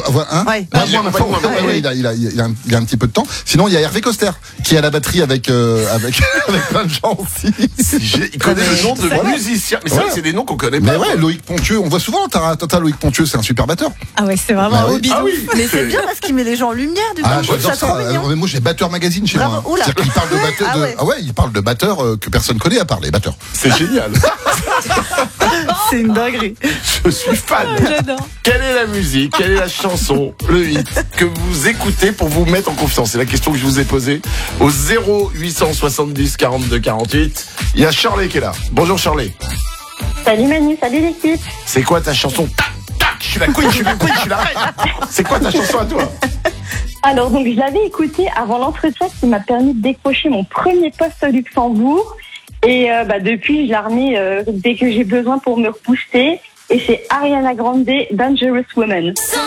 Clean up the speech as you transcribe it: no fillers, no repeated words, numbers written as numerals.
Hein Ouais. Il a un petit peu de temps. Sinon, il y a Hervé Coster qui est à la batterie avec plein de gens aussi. Il connaît le nom de musiciens. Mais c'est vrai que c'est des noms qu'on connaît pas. Mais ouais, Loïc Pontieux, on voit souvent Tata Loïc Pontieux, c'est un super batteur. Ah ouais, c'est vraiment un hobby. Ah oui. Mais c'est bien parce qu'il met les gens en lumière, du coup. J'adore ça. Mignon. Moi, j'ai Batteur Magazine chez moi. Oula. C'est-à-dire qu'il parle de batteurs. Il parle de batteurs que personne connaît à part les batteurs. C'est génial. C'est une dinguerie. Je suis fan. J'adore. Quelle est la musique, quelle est la chanson, le hit que vous écoutez pour vous mettre en confiance? C'est la question que je vous ai posée au 0870 42 48. Il y a Shirley qui est là. Bonjour Shirley. Salut Manu, salut l'équipe. C'est quoi ta chanson? Tac, tac, je suis la queen, je suis la reine. C'est quoi ta chanson à toi? Alors donc je l'avais écouté avant l'entretien qui m'a permis de décrocher mon premier poste au Luxembourg. Et depuis, je la remets dès que j'ai besoin pour me rebooster. Et c'est Ariana Grande, Dangerous Woman.